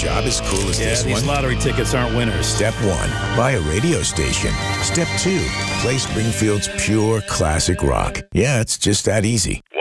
job as cool as this these one? lottery tickets aren't winners. Step 1, buy a radio station. Step 2, play Springfield's pure classic rock. Yeah, it's just that easy.